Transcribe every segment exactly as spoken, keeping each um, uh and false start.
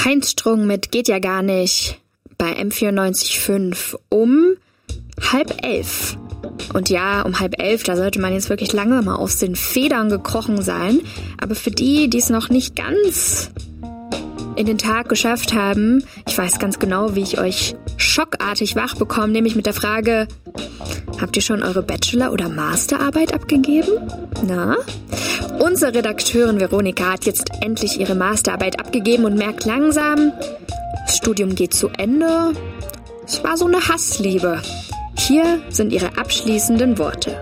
Heinz Strunk mit Geht ja gar nicht bei M vierundneunzig Komma fünf um halb elf. Und ja, um halb elf, da sollte man jetzt wirklich lange mal aus den Federn gekrochen sein. Aber für die, die es noch nicht ganz in den Tag geschafft haben, ich weiß ganz genau, wie ich euch schockartig wach bekomme, nämlich mit der Frage, habt ihr schon eure Bachelor- oder Masterarbeit abgegeben? Na? Unsere Redakteurin Veronika hat jetzt endlich ihre Masterarbeit abgegeben und merkt langsam, das Studium geht zu Ende. Es war so eine Hassliebe. Hier sind ihre abschließenden Worte.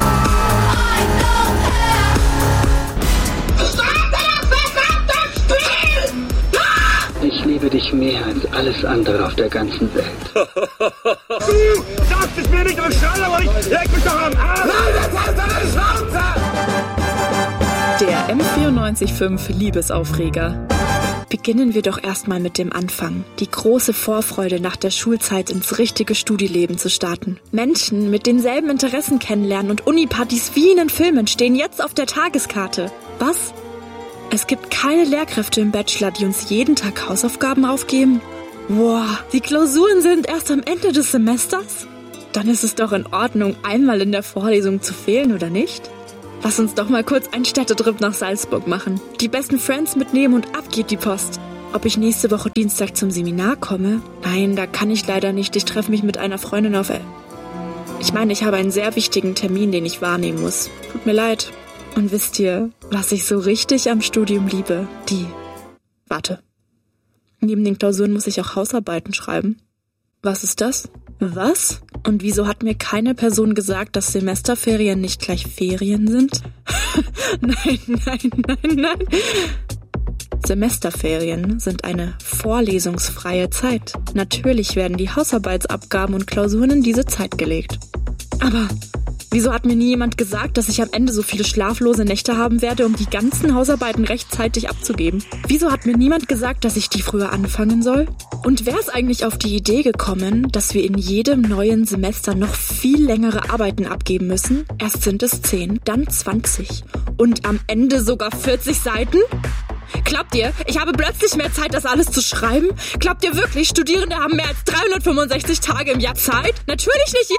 Ich liebe dich mehr als alles andere auf der ganzen Welt. Du sagst es mir nicht und schrei aber nicht. Leg mich doch am Arsch. Nein, das heißt deine Schnauze! Der M vierundneunzig Komma fünf Liebesaufreger. Beginnen wir doch erstmal mit dem Anfang. Die große Vorfreude, nach der Schulzeit ins richtige Studieleben zu starten. Menschen mit denselben Interessen kennenlernen und Unipartys wie in den Filmen stehen jetzt auf der Tageskarte. Was? Es gibt keine Lehrkräfte im Bachelor, die uns jeden Tag Hausaufgaben aufgeben? Boah, die Klausuren sind erst am Ende des Semesters? Dann ist es doch in Ordnung, einmal in der Vorlesung zu fehlen, oder nicht? Lass uns doch mal kurz einen Städtetrip nach Salzburg machen. Die besten Friends mitnehmen und ab geht die Post. Ob ich nächste Woche Dienstag zum Seminar komme? Nein, da kann ich leider nicht. Ich treffe mich mit einer Freundin auf... Ich meine, ich habe einen sehr wichtigen Termin, den ich wahrnehmen muss. Tut mir leid. Und wisst ihr, was ich so richtig am Studium liebe? Die... Warte. Neben den Klausuren muss ich auch Hausarbeiten schreiben. Was ist das? Was? Und wieso hat mir keine Person gesagt, dass Semesterferien nicht gleich Ferien sind? Nein, nein, nein, nein. Semesterferien sind eine vorlesungsfreie Zeit. Natürlich werden die Hausarbeitsabgaben und Klausuren in diese Zeit gelegt. Aber wieso hat mir nie jemand gesagt, dass ich am Ende so viele schlaflose Nächte haben werde, um die ganzen Hausarbeiten rechtzeitig abzugeben? Wieso hat mir niemand gesagt, dass ich die früher anfangen soll? Und wer ist eigentlich auf die Idee gekommen, dass wir in jedem neuen Semester noch viel längere Arbeiten abgeben müssen? Erst sind es zehn, dann zwanzig und am Ende sogar vierzig Seiten? Glaubt ihr, ich habe plötzlich mehr Zeit, das alles zu schreiben? Glaubt ihr wirklich, Studierende haben mehr als dreihundertfünfundsechzig Tage im Jahr Zeit? Natürlich nicht.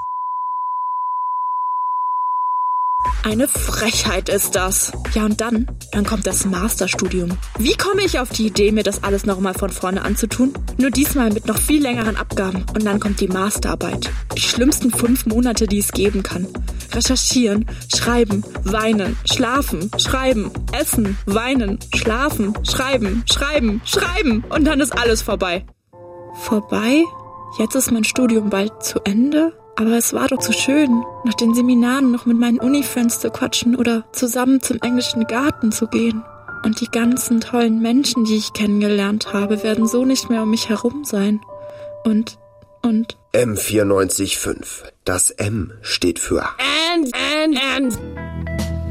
Eine Frechheit ist das. Ja, und dann? Dann kommt das Masterstudium. Wie komme ich auf die Idee, mir das alles nochmal von vorne anzutun? Nur diesmal mit noch viel längeren Abgaben. Und dann kommt die Masterarbeit. Die schlimmsten fünf Monate, die es geben kann. Recherchieren, schreiben, weinen, schlafen, schreiben, essen, weinen, schlafen, schreiben, schreiben, schreiben. Und dann ist alles vorbei. Vorbei? Jetzt ist mein Studium bald zu Ende? Aber es war doch so schön, nach den Seminaren noch mit meinen Uni-Friends zu quatschen oder zusammen zum englischen Garten zu gehen. Und die ganzen tollen Menschen, die ich kennengelernt habe, werden so nicht mehr um mich herum sein. Und, und... M vierundneunzig Komma fünf. Das M steht für... And, and, and...